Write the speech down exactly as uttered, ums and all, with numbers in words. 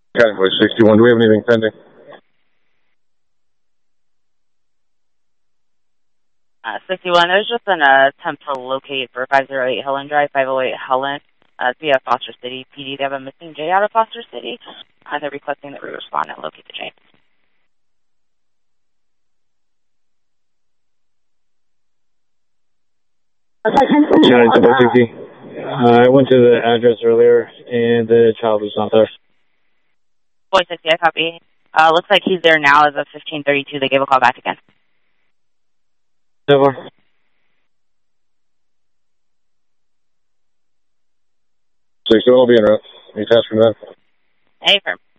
Convoy sixty-one, do we have anything pending? Uh, sixty-one, there's just an uh, attempt to locate for five oh eight Helen Drive, five oh eight Helen. Uh, via Foster City P D. They have a missing J out of Foster City. Uh, they're requesting that we respond and locate the J. Uh, I went to the address earlier, and the child was not there. Boy sixty, I copy. Uh, looks like he's there now as of fifteen thirty-two. They gave a call back again. Over. sixty-one will be in route. Any task from that? Hey, firm.